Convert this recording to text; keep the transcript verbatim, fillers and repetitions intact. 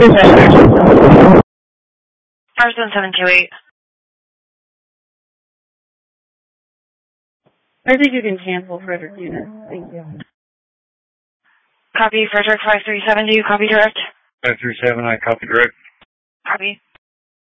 First one seven two eight. I think you can cancel Frederick unit. Thank you. Copy Frederick five three seven. Do you copy direct? five three seven, I copy direct. Copy.